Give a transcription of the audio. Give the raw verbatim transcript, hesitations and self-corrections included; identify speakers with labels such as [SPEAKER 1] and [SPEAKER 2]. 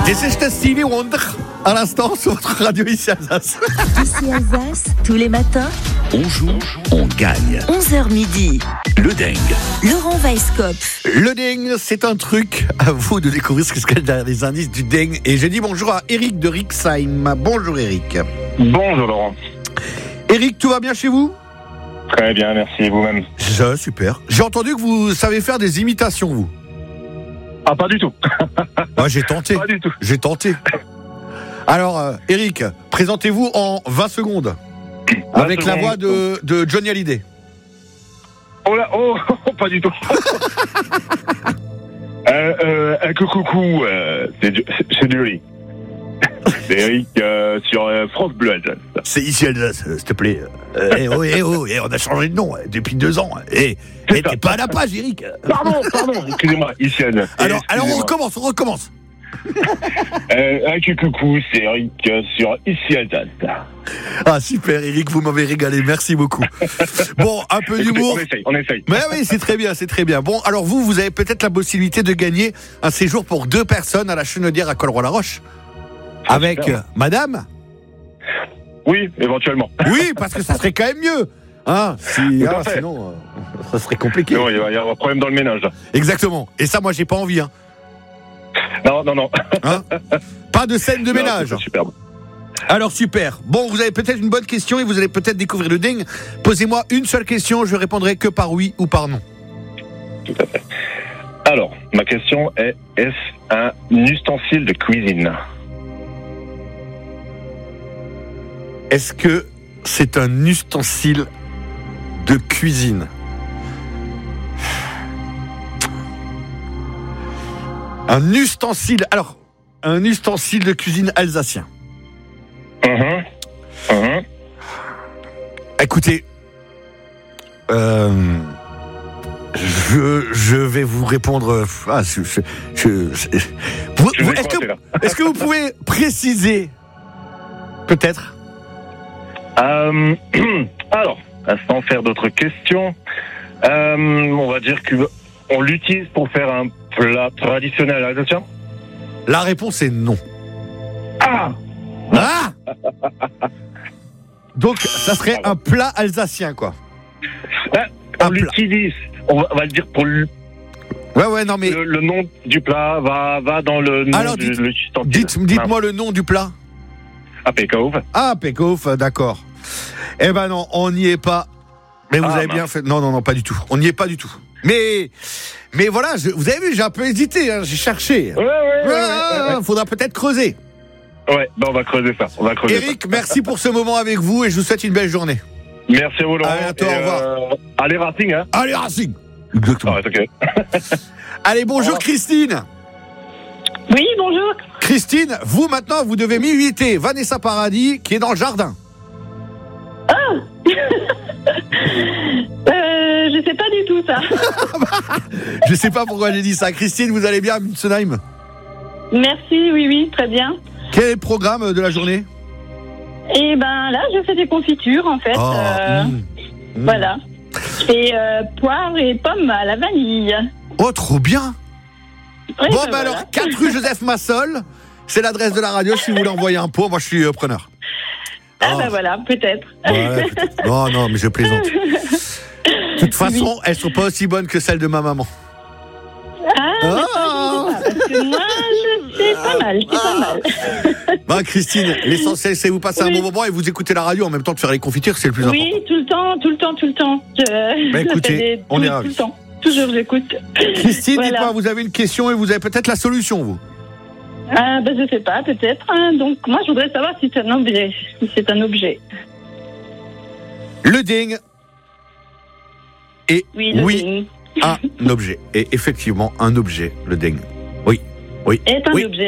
[SPEAKER 1] Et c'est juste Stevie Wonder à l'instant sur votre radio ici Alsace.
[SPEAKER 2] Ici Alsace, tous les matins,
[SPEAKER 3] On joue, on gagne.
[SPEAKER 2] onze heures midi.
[SPEAKER 3] Le dingue.
[SPEAKER 2] Laurent Weisskopf.
[SPEAKER 1] Le ding, c'est un truc. À vous de découvrir ce que c'est derrière les indices du ding. Et je dis bonjour à Eric de Rixheim. Bonjour Eric.
[SPEAKER 4] Bonjour Laurent.
[SPEAKER 1] Eric, tout va bien chez vous?
[SPEAKER 4] Très bien, merci, et vous-même?
[SPEAKER 1] Ça, super. J'ai entendu que vous savez faire des imitations, vous.
[SPEAKER 4] Ah, pas du tout.
[SPEAKER 1] Moi, j'ai tenté.
[SPEAKER 4] Pas du tout.
[SPEAKER 1] J'ai tenté. Alors, euh, Eric, présentez-vous en vingt secondes. Avec la
[SPEAKER 4] secondes.
[SPEAKER 1] voix de, de Johnny Hallyday.
[SPEAKER 4] Oh là, oh, pas du tout. euh, euh, un coucou, euh, c'est du, c'est, c'est du Eric. C'est Eric euh, sur euh, France Bleu Alsace.
[SPEAKER 1] C'est ici Alsace, s'il te plaît. Euh, eh oh, eh oh, eh, on a changé de nom eh, depuis deux ans. Eh, eh, t'es pas à la page, Eric.
[SPEAKER 4] Pardon, pardon, excusez-moi, ici Alsace.
[SPEAKER 1] Alors, alors on
[SPEAKER 4] Excusez-moi.
[SPEAKER 1] recommence, on recommence.
[SPEAKER 4] Euh, un coucou, c'est Eric euh, sur Ici Alsace.
[SPEAKER 1] Ah, super, Eric, vous m'avez régalé. Merci beaucoup. Bon, un peu
[SPEAKER 4] Écoutez,
[SPEAKER 1] d'humour.
[SPEAKER 4] on essaye, on essaye.
[SPEAKER 1] Mais oui, c'est très bien, c'est très bien. Bon, alors vous, vous avez peut-être la possibilité de gagner un séjour pour deux personnes à la Chenaudière à Colroy-la-Roche. Avec
[SPEAKER 4] super.
[SPEAKER 1] euh, madame.
[SPEAKER 4] Oui, éventuellement.
[SPEAKER 1] Oui, parce que ça serait quand même mieux. Hein, si,
[SPEAKER 4] Tout
[SPEAKER 1] ah,
[SPEAKER 4] à fait.
[SPEAKER 1] sinon, euh, ça serait compliqué.
[SPEAKER 4] Non, il y a- il y a un problème dans le ménage. là.
[SPEAKER 1] Exactement. Et ça, moi, j'ai pas envie. Hein.
[SPEAKER 4] Non, non, non.
[SPEAKER 1] Hein pas de scène de
[SPEAKER 4] Non,
[SPEAKER 1] ménage.
[SPEAKER 4] c'est superbe.
[SPEAKER 1] Alors, super. Bon, vous avez peut-être une bonne question et vous allez peut-être découvrir le ding. Posez-moi une seule question, je répondrai que par oui ou par non.
[SPEAKER 4] Tout à fait. Alors, ma question est, est-ce un ustensile de cuisine?
[SPEAKER 1] Est-ce que c'est un ustensile de cuisine? Un ustensile. Alors, un ustensile de cuisine alsacien.
[SPEAKER 4] Mhm. Mhm.
[SPEAKER 1] Écoutez, euh, je, je vais vous répondre. Ah, je, je, je- je- vous-
[SPEAKER 4] Je
[SPEAKER 1] vous-
[SPEAKER 4] vais
[SPEAKER 1] est-ce,
[SPEAKER 4] coincer,
[SPEAKER 1] que,
[SPEAKER 4] là.
[SPEAKER 1] est-ce que vous pouvez préciser, peut-être?
[SPEAKER 4] Euh, alors, sans faire d'autres questions, euh, on va dire qu'on l'utilise pour faire un plat traditionnel alsacien.
[SPEAKER 1] La réponse est non.
[SPEAKER 4] Ah
[SPEAKER 1] Ah Donc, ça serait un plat alsacien, quoi.
[SPEAKER 4] Ben, On
[SPEAKER 1] Un plat.
[SPEAKER 4] l'utilise, on va, on va le dire pour le,
[SPEAKER 1] Ouais, ouais, non, mais
[SPEAKER 4] le, le nom du plat va, va dans le nom
[SPEAKER 1] Alors,
[SPEAKER 4] du
[SPEAKER 1] dites-
[SPEAKER 4] le ustensile.
[SPEAKER 1] dites, dites-moi le nom du plat.
[SPEAKER 4] Ah, Pekov.
[SPEAKER 1] Ah, Pekoff, d'accord. Eh ben non, on n'y est pas. Mais vous
[SPEAKER 4] Ah,
[SPEAKER 1] avez
[SPEAKER 4] mince.
[SPEAKER 1] bien fait. Non, non, non, pas du tout. On n'y est pas du tout. Mais, mais voilà, je- vous avez vu, j'ai un peu hésité, hein, j'ai cherché.
[SPEAKER 4] Ouais, ouais, ouais, ouais,
[SPEAKER 1] Ah, faudra peut-être creuser.
[SPEAKER 4] ouais. Ouais, ben on va creuser ça. On va creuser
[SPEAKER 1] Eric, merci pour ce moment avec vous et je vous souhaite une belle journée.
[SPEAKER 4] ça. Merci à vous, Laurent.
[SPEAKER 1] À bientôt,
[SPEAKER 4] Et,
[SPEAKER 1] au revoir.
[SPEAKER 4] euh, allez, Racing, hein.
[SPEAKER 1] Allez, Racing. Exactement.
[SPEAKER 4] Ah, ouais, ok.
[SPEAKER 1] Allez, bonjour
[SPEAKER 4] revoir.
[SPEAKER 1] Christine.
[SPEAKER 5] Oui, bonjour.
[SPEAKER 1] Christine, vous maintenant, vous devez m'imiter Vanessa Paradis qui est dans le jardin.
[SPEAKER 5] Euh, je sais pas du tout ça.
[SPEAKER 1] Je sais pas pourquoi j'ai dit ça. Christine, vous allez bien à Münzenheim?
[SPEAKER 5] Merci, oui, oui, très bien.
[SPEAKER 1] Quel est le programme de la journée?
[SPEAKER 5] Et ben là, je fais des confitures en fait.
[SPEAKER 1] Oh,
[SPEAKER 5] Euh,
[SPEAKER 1] mmh. Mmh.
[SPEAKER 5] Voilà. Et euh, poire et pommes à la vanille.
[SPEAKER 1] Oh, trop bien.
[SPEAKER 5] Oui,
[SPEAKER 1] Bon,
[SPEAKER 5] ben
[SPEAKER 1] bah
[SPEAKER 5] voilà.
[SPEAKER 1] alors, quatre rue Joseph Massol, c'est l'adresse de la radio si vous voulez envoyer un pot. Moi, je suis euh, preneur.
[SPEAKER 5] Ah
[SPEAKER 1] Oh.
[SPEAKER 5] ben voilà, peut-être.
[SPEAKER 1] Ouais, peut-être. Non, non, mais je plaisante. De toute façon, elles sont pas aussi bonnes que celles de ma maman.
[SPEAKER 5] Ah,
[SPEAKER 1] Ah.
[SPEAKER 5] mais ça, je sais pas, parce que moi, je- c'est pas mal, c'est pas mal.
[SPEAKER 1] Bah, Christine, l'essentiel, c'est vous passer un
[SPEAKER 5] Oui.
[SPEAKER 1] bon moment et vous écoutez la radio en même temps de faire les confitures, c'est le plus important.
[SPEAKER 5] Oui, tout le temps, tout le temps, tout le temps. Je,
[SPEAKER 1] Bah,
[SPEAKER 5] je
[SPEAKER 1] écoutez,
[SPEAKER 5] fais des-
[SPEAKER 1] on
[SPEAKER 5] tout,
[SPEAKER 1] est
[SPEAKER 5] tout
[SPEAKER 1] ravis.
[SPEAKER 5] le temps. Toujours, j'écoute.
[SPEAKER 1] Christine,
[SPEAKER 5] Voilà.
[SPEAKER 1] dites-moi, vous avez une question et vous avez peut-être la solution, vous.
[SPEAKER 5] Ah, ben, je sais pas, peut-être. hein. Donc, moi, je voudrais savoir si c'est un objet. Si c'est un objet.
[SPEAKER 1] Le ding est
[SPEAKER 5] Oui, le
[SPEAKER 1] oui,
[SPEAKER 5] ding
[SPEAKER 1] un objet. Et effectivement, un objet, le ding. Oui, oui.
[SPEAKER 5] est un
[SPEAKER 1] oui.
[SPEAKER 5] objet.